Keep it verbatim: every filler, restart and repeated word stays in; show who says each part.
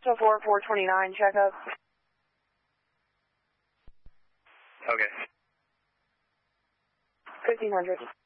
Speaker 1: So four, four twenty-nine, check up.
Speaker 2: Okay.
Speaker 1: fifteen hundred.